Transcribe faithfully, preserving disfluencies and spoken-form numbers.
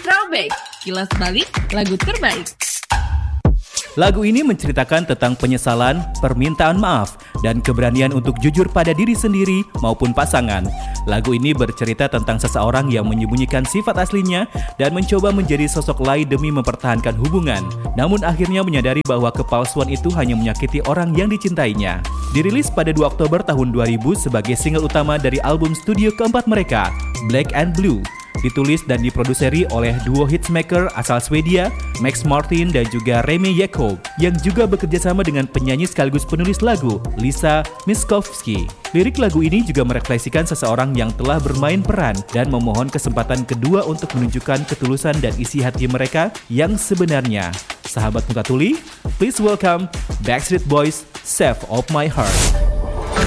Throwback, kilas balik lagu terbaik. Lagu ini menceritakan tentang penyesalan, permintaan maaf, dan keberanian untuk jujur pada diri sendiri maupun pasangan. Lagu ini bercerita tentang seseorang yang menyembunyikan sifat aslinya dan mencoba menjadi sosok lain demi mempertahankan hubungan. Namun akhirnya menyadari bahwa kepalsuan itu hanya menyakiti orang yang dicintainya. Dirilis pada dua Oktober tahun dua ribu sebagai single utama dari album studio keempat mereka, Black and Blue. Ditulis dan diproduseri oleh duo hitsmaker asal Swedia, Max Martin dan juga Remi Jakob, yang juga bekerja sama dengan penyanyi sekaligus penulis lagu, Lisa Miskovsky. Lirik lagu ini juga merefleksikan seseorang yang telah bermain peran dan memohon kesempatan kedua untuk menunjukkan ketulusan dan isi hati mereka yang sebenarnya. Sahabat Muka Tuli, please welcome Backstreet Boys, Safe of My Heart.